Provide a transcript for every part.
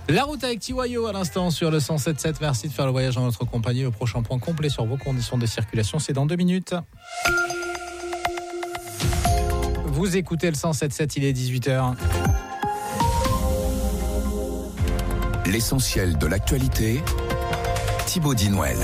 La route avec TYO à l'instant sur le 107.7. Merci de faire le voyage en notre compagnie. Le prochain point complet sur vos conditions de circulation, c'est dans 2 minutes. Vous écoutez le 107.7, il est 18h. L'essentiel de l'actualité, Thibaut Dinouel.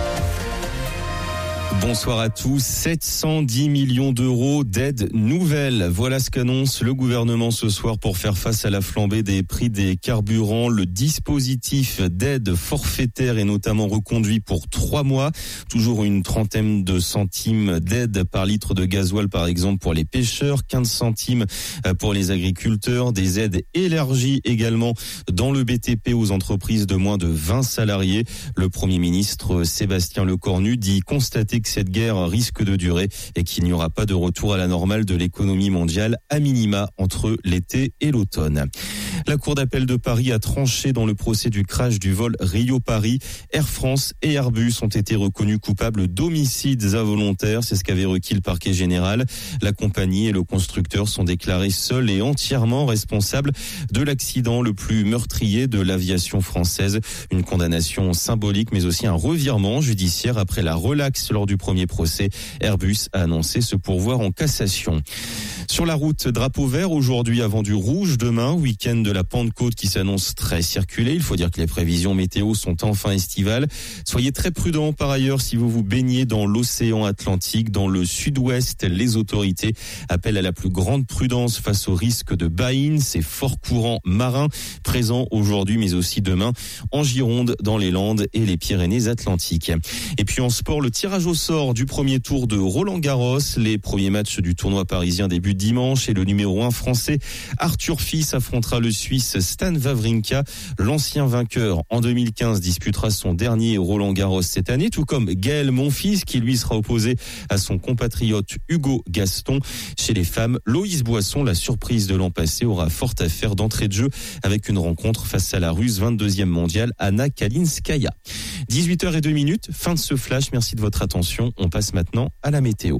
Bonsoir à tous. 710 millions d'euros d'aide nouvelle. Voilà ce qu'annonce le gouvernement ce soir pour faire face à la flambée des prix des carburants. Le dispositif d'aide forfaitaire est notamment reconduit pour 3 mois. Toujours une trentaine de centimes d'aide par litre de gasoil, par exemple, pour les pêcheurs. 15 centimes pour les agriculteurs. Des aides élargies également dans le BTP aux entreprises de moins de 20 salariés. Le Premier ministre Sébastien Lecornu dit constater que cette guerre risque de durer et qu'il n'y aura pas de retour à la normale de l'économie mondiale à minima entre l'été et l'automne. La Cour d'appel de Paris a tranché dans le procès du crash du vol Rio-Paris. Air France et Airbus ont été reconnus coupables d'homicides involontaires. C'est ce qu'avait requis le parquet général. La compagnie et le constructeur sont déclarés seuls et entièrement responsables de l'accident le plus meurtrier de l'aviation française. Une condamnation symbolique mais aussi un revirement judiciaire après la relaxe lors du premier procès. Airbus a annoncé se pourvoir en cassation. Sur la route, drapeau vert aujourd'hui avant du rouge demain, week-end de la Pentecôte qui s'annonce très circulé. Il faut dire que les prévisions météo sont enfin estivales. Soyez très prudents par ailleurs si vous vous baignez dans l'océan Atlantique. Dans le sud-ouest, les autorités appellent à la plus grande prudence face au risque de baïnes. Ces forts courants marins présents aujourd'hui mais aussi demain en Gironde, dans les Landes et les Pyrénées-Atlantiques. Et puis en sport, le tirage au sort du premier tour de Roland-Garros. Les premiers matchs du tournoi parisien débutent dimanche et le numéro 1 français Arthur Fils affrontera le Suisse Stan Wawrinka. L'ancien vainqueur en 2015 disputera son dernier Roland-Garros cette année, tout comme Gaël Monfils qui lui sera opposé à son compatriote Hugo Gaston. Chez les femmes, Loïs Boisson, la surprise de l'an passé, aura fort à faire d'entrée de jeu avec une rencontre face à la Russe 22e mondiale Anna Kalinskaya. 18h02, fin de ce flash. Merci de votre attention. On passe maintenant à la météo.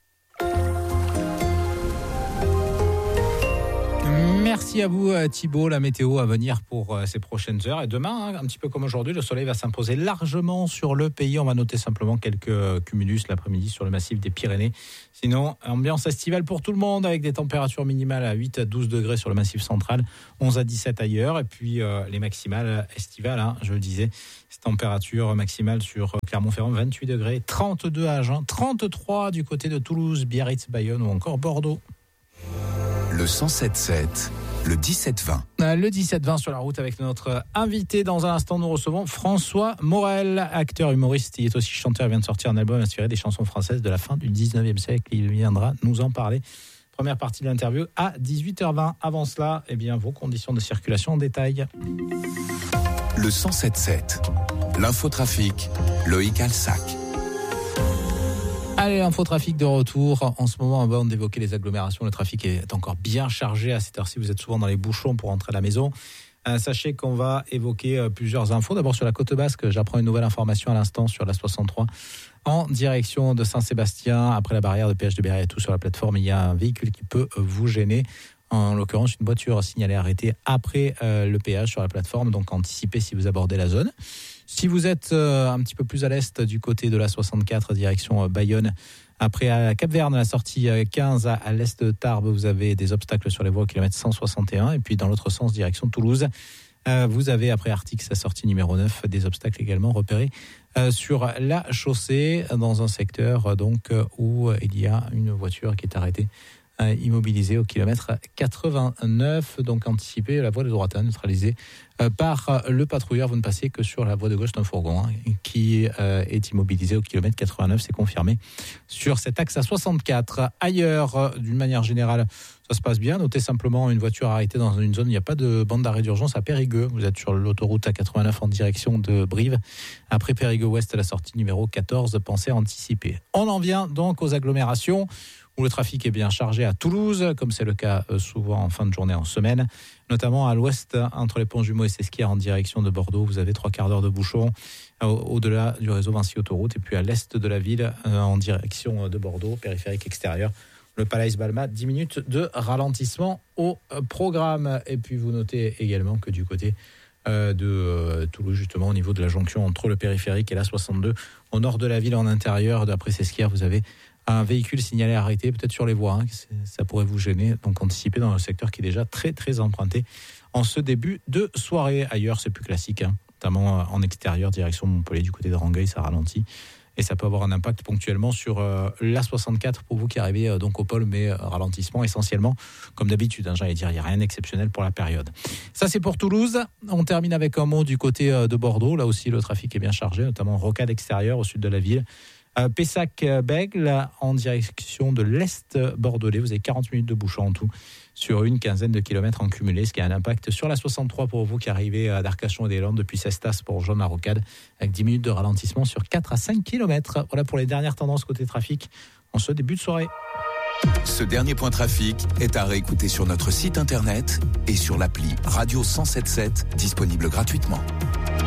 Merci à vous Thibaut. La météo à venir pour ces prochaines heures. Et demain, un petit peu comme aujourd'hui, le soleil va s'imposer largement sur le pays. On va noter simplement quelques cumulus l'après-midi sur le massif des Pyrénées. Sinon, ambiance estivale pour tout le monde avec des températures minimales à 8 à 12 degrés sur le massif central, 11 à 17 ailleurs. Et puis les maximales estivales, je le disais, cette température maximale sur Clermont-Ferrand, 28 degrés, 32 à Agen, 33 du côté de Toulouse, Biarritz, Bayonne ou encore Bordeaux. Le 107.7, le 17-20. Le 17-20 sur la route avec notre invité. Dans un instant, nous recevons François Morel, acteur humoriste. Il est aussi chanteur. Il vient de sortir un album inspiré des chansons françaises de la fin du 19e siècle. Il viendra nous en parler. Première partie de l'interview à 18h20. Avant cela, vos conditions de circulation en détail. Le 107.7, l'infotrafic, Loïc Alsac. Allez, infotrafic de retour. En ce moment, avant d'évoquer les agglomérations, le trafic est encore bien chargé. À cette heure-ci, vous êtes souvent dans les bouchons pour rentrer à la maison. Sachez qu'on va évoquer plusieurs infos. D'abord, sur la côte basque, j'apprends une nouvelle information à l'instant sur la 63. En direction de Saint-Sébastien, après la barrière de péage de Berriatou sur la plateforme, il y a un véhicule qui peut vous gêner. En l'occurrence, une voiture signalée arrêtée après le péage sur la plateforme. Donc, anticipez si vous abordez la zone. Si vous êtes un petit peu plus à l'est du côté de la 64, direction Bayonne, après à Cap-Verne, la sortie 15 à l'est de Tarbes, vous avez des obstacles sur les voies au kilomètre 161. Et puis dans l'autre sens, direction Toulouse, vous avez après Artix, la sortie numéro 9, des obstacles également repérés sur la chaussée, dans un secteur donc où il y a une voiture qui est arrêtée, immobilisée au kilomètre 89. Donc anticipez, la voie de droite neutralisée par le patrouilleur. Vous ne passez que sur la voie de gauche d'un fourgon qui est immobilisé au kilomètre 89. C'est confirmé sur cet axe à 64. Ailleurs, d'une manière générale, ça se passe bien. Notez simplement une voiture arrêtée dans une zone. Il n'y a pas de bande d'arrêt d'urgence à Périgueux. Vous êtes sur l'autoroute A89 en direction de Brive. Après Périgueux-Ouest, la sortie numéro 14. Pensez à anticiper. On en vient donc aux agglomérations où le trafic est bien chargé à Toulouse, comme c'est le cas souvent en fin de journée, en semaine, notamment à l'ouest, entre les ponts Jumeaux et Sesquières en direction de Bordeaux. Vous avez 3 quarts d'heure de bouchon au-delà du réseau Vinci Autoroute. Et puis à l'est de la ville, en direction de Bordeaux, périphérique extérieur, le Palais Balma, 10 minutes de ralentissement au programme. Et puis vous notez également que du côté de Toulouse, justement, au niveau de la jonction entre le périphérique et la 62. Au nord de la ville, en intérieur, d'après Sesquières, vous avez un véhicule signalé arrêté, peut-être sur les voies. Ça pourrait vous gêner. Donc, anticipez dans le secteur qui est déjà très, très emprunté en ce début de soirée. Ailleurs, c'est plus classique, notamment en extérieur, direction Montpellier, du côté de Rangueil, ça ralentit. Et ça peut avoir un impact ponctuellement sur la 64 pour vous qui arrivez donc au pôle, mais ralentissement essentiellement, comme d'habitude. J'allais dire, il n'y a rien d'exceptionnel pour la période. Ça, c'est pour Toulouse. On termine avec un mot du côté de Bordeaux. Là aussi, le trafic est bien chargé, notamment rocade extérieure au sud de la ville. Pessac-Bègle en direction de l'Est bordelais. Vous avez 40 minutes de bouchon en tout sur une quinzaine de kilomètres en cumulé, ce qui a un impact sur la 63 pour vous qui arrivez d'Arcachon et des Landes depuis Cestas pour rejoindre la rocade, avec 10 minutes de ralentissement sur 4 à 5 kilomètres. Voilà pour les dernières tendances côté trafic en ce début de soirée. Ce dernier point trafic est à réécouter sur notre site internet et sur l'appli Radio 107.7 disponible gratuitement.